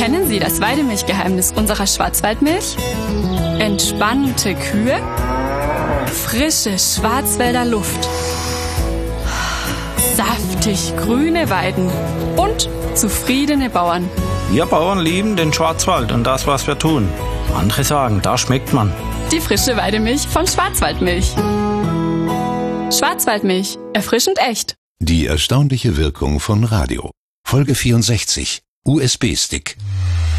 Kennen Sie das Weidemilchgeheimnis unserer Schwarzwaldmilch? Entspannte Kühe, frische Schwarzwälder Luft, saftig grüne Weiden und zufriedene Bauern. Wir Bauern lieben den Schwarzwald und das, was wir tun. Andere sagen, da schmeckt man. Die frische Weidemilch von Schwarzwaldmilch. Schwarzwaldmilch, erfrischend echt. Die erstaunliche Wirkung von Radio. Folge 64. USB-Stick.